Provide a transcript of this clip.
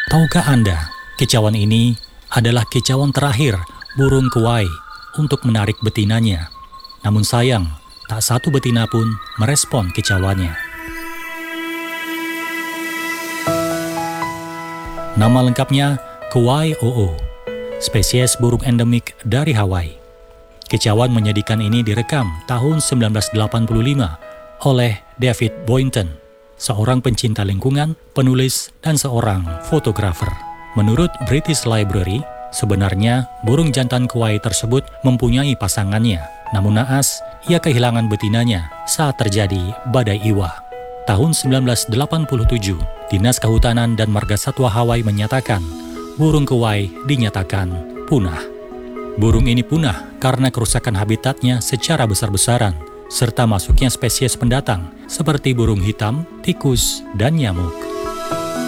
Tahukah Anda, kicauan ini adalah kicauan terakhir burung kuai untuk menarik betinanya. Namun sayang, tak satu betina pun merespon kicauannya. Nama lengkapnya kuai oo, spesies burung endemik dari Hawaii. Kicauan menyedihkan ini direkam tahun 1985 oleh David Boynton, seorang pencinta lingkungan, penulis, dan seorang fotografer. Menurut British Library, sebenarnya burung jantan kuai tersebut mempunyai pasangannya. Namun naas, ia kehilangan betinanya saat terjadi badai Iwa. Tahun 1987, Dinas Kehutanan dan Margasatwa Hawaii menyatakan burung kuai dinyatakan punah. Burung ini punah karena kerusakan habitatnya secara besar-besaran, serta masuknya spesies pendatang seperti burung hitam, tikus, dan nyamuk.